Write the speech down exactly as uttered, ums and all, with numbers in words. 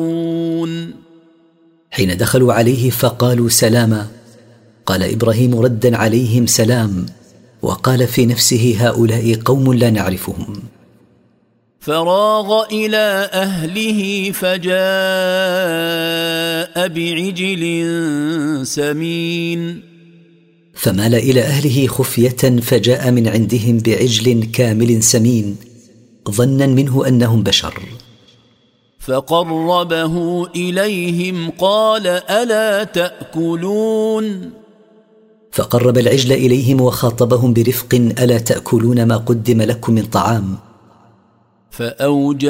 حين دخلوا عليه فقالوا سلاما، قال إبراهيم ردا عليهم سلام، وقال في نفسه هؤلاء قوم لا نعرفهم. فراغ إلى أهله فجاء بعجل سمين. فمال إلى أهله خفية فجاء من عندهم بعجل كامل سمين، ظنا منه أنهم بشر. فقربه إليهم قال ألا تأكلون. فقرب العجل إليهم وخاطبهم برفق، ألا تأكلون ما قدم لكم من طعام؟ فأوجس